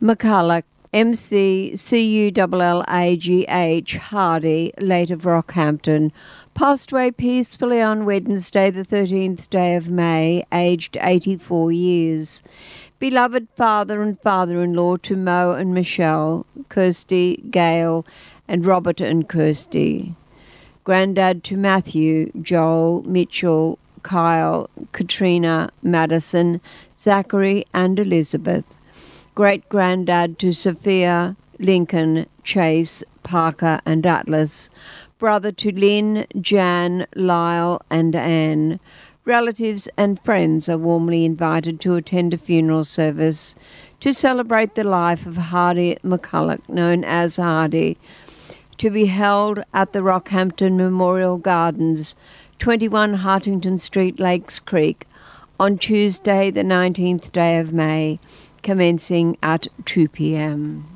McCulloch, McCullagh, Hardy, late of Rockhampton, passed away peacefully on Wednesday, the 13th day of May, aged 84 years. Beloved father and father-in-law to Mo and Michelle, Kirsty, Gail, and Robert and Kirsty. Granddad to Matthew, Joel, Mitchell, Kyle, Katrina, Madison, Zachary, and Elizabeth. Great-granddad to Sophia, Lincoln, Chase, Parker, and Atlas. Brother to Lynn, Jan, Lyle, and Anne. Relatives and friends are warmly invited to attend a funeral service to celebrate the life of Hardy McCulloch, known as Hardy, to be held at the Rockhampton Memorial Gardens, 21 Hartington Street, Lakes Creek, on Tuesday, the 19th day of May, commencing at 2 p.m.